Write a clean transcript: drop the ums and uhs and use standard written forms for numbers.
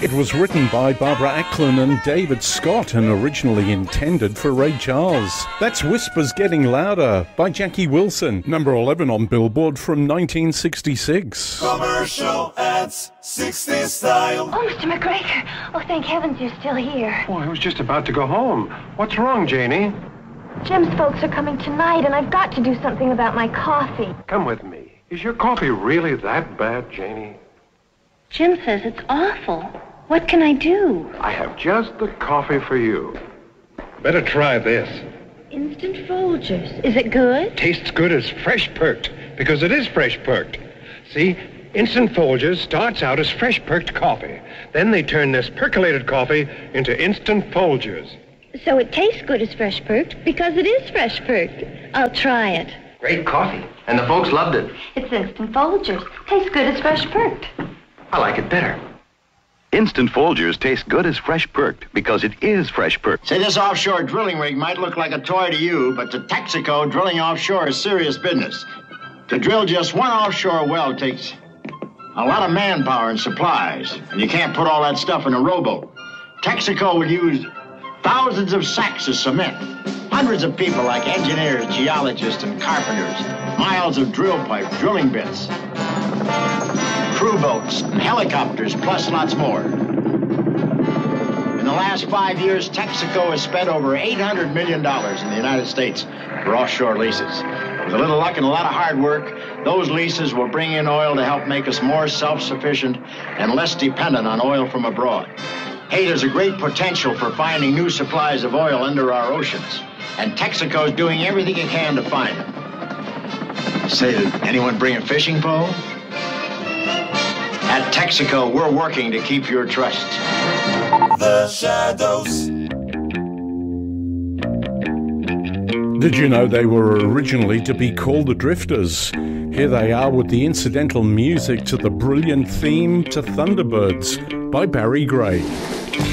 It was written by Barbara Acklin and David Scott and originally intended for Ray Charles. That's Whispers Getting Louder by Jackie Wilson, number 11 on Billboard from 1966. Commercial ads, 60s style. Oh, Mr. McGregor. Oh, thank heavens you're still here. Oh, I was just about to go home. What's wrong, Janie? Jim's folks are coming tonight, and I've got to do something about my coffee. Come with me. Is your coffee really that bad, Janie? Jim says it's awful. What can I do? I have just the coffee for you. Better try this. Instant Folgers. Is it good? Tastes good as fresh perked, because it is fresh perked. See, Instant Folgers starts out as fresh perked coffee. Then they turn this percolated coffee into Instant Folgers. So it tastes good as fresh perked because it is fresh perked. I'll try it. Great coffee, and the folks loved it. It's Instant Folgers. Tastes good as fresh perked. I like it better. Instant Folgers taste good as fresh perked because it is fresh perked. Say, this offshore drilling rig might look like a toy to you, but to Texaco, drilling offshore is serious business. To drill just one offshore well takes a lot of manpower and supplies, and you can't put all that stuff in a rowboat. Texaco will use thousands of sacks of cement, hundreds of people like engineers, geologists, and carpenters, miles of drill pipe, drilling bits, crew boats, and helicopters, plus lots more. In the last 5 years, Texaco has spent over $800 million in the United States for offshore leases. With a little luck and a lot of hard work, those leases will bring in oil to help make us more self-sufficient and less dependent on oil from abroad. Hey, there's a great potential for finding new supplies of oil under our oceans, and Texaco's doing everything it can to find them. Say, did anyone bring a fishing pole? At Texaco, we're working to keep your trust. The Shadows. Did you know they were originally to be called the Drifters? Here they are with the incidental music to the brilliant theme to Thunderbirds by Barry Gray.